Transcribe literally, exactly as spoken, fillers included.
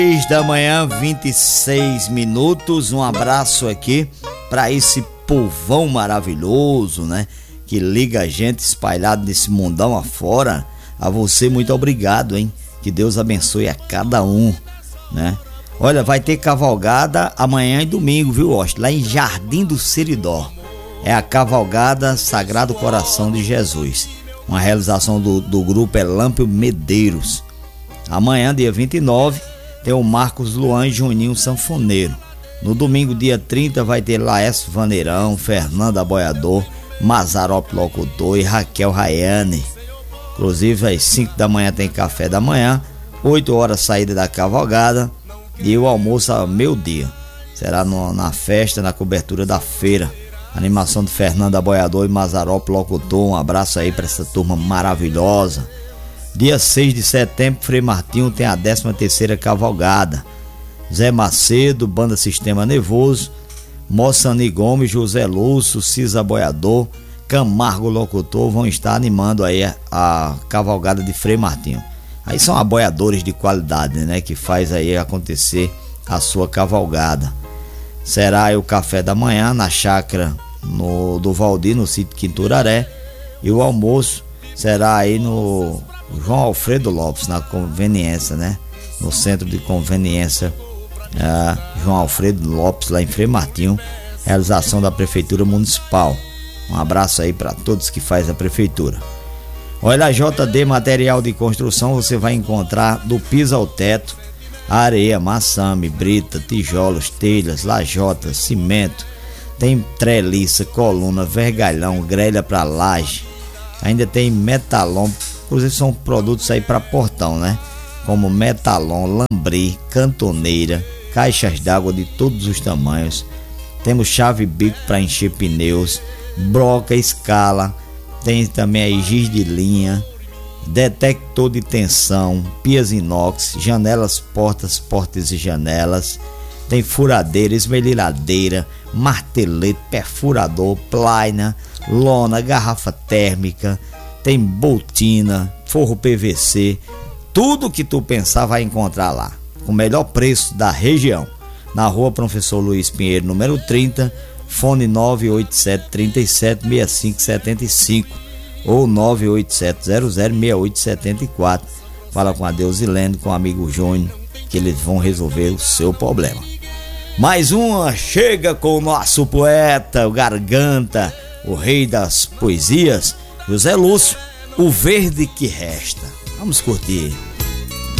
seis da manhã, vinte e seis minutos. Um abraço aqui para esse povão maravilhoso, né? Que liga a gente espalhado nesse mundão afora. A você, muito obrigado, hein? Que Deus abençoe a cada um, né? Olha, vai ter cavalgada amanhã e domingo, viu, Oste? Lá em Jardim do Seridó. É a cavalgada Sagrado Coração de Jesus. Uma realização do, do grupo Elâmpio Medeiros. Amanhã, dia vinte e nove, tem o Marcos Luan e Juninho Sanfoneiro. No domingo, dia trinta, vai ter Laércio Vaneirão, Fernanda Boiador, Mazarop Locutor e Raquel Rayane. Inclusive, às cinco da manhã tem café da manhã, oito horas saída da cavalgada e o almoço ao meio-dia. Será no, na festa, na cobertura da feira. Animação de Fernanda Boiador e Mazarop Locutor. Um abraço aí para essa turma maravilhosa. Dia seis de setembro, Frei Martinho tem a décima terceira cavalgada. Zé Macedo, Banda Sistema Nervoso, Moçani Gomes, José Lúcio, Cisa Boiador, Camargo Locutor vão estar animando aí a, a cavalgada de Frei Martinho. Aí são aboiadores de qualidade, né? Que faz aí acontecer a sua cavalgada. Será aí o café da manhã na chácara no, do Valdir, no sítio Quinturaré. E o almoço será aí no João Alfredo Lopes, na conveniência, né? No centro de conveniência é, João Alfredo Lopes, lá em Frei Martinho. Realização da Prefeitura Municipal. Um abraço aí para todos que faz a Prefeitura. Olha, a J D Material de Construção, você vai encontrar do piso ao teto, areia, maçame, brita, tijolos, telhas, lajotas, cimento. Tem treliça, coluna, vergalhão, grelha para laje. Ainda tem metalon, inclusive são produtos aí para portão, né? Como metalon, lambri, cantoneira, caixas d'água de todos os tamanhos. Temos chave bico para encher pneus, broca, escala. Tem também aí giz de linha, detector de tensão, pias inox, janelas, portas, portas e janelas. Tem furadeira, esmerilhadeira, martelete, perfurador, plaina, lona, garrafa térmica. Tem botina, forro P V C. Tudo que tu pensar vai encontrar lá, com o melhor preço da região. Na rua Professor Luiz Pinheiro, número trinta, fone nove oito sete, três sete, seis cinco sete cinco ou nove oito sete, zero zero, seis oito sete quatro. Fala com a Deusilene, com o amigo Júnior, que eles vão resolver o seu problema. Mais uma chega com o nosso poeta, o Garganta, o rei das poesias, José Lúcio, O Verde que Resta. Vamos curtir.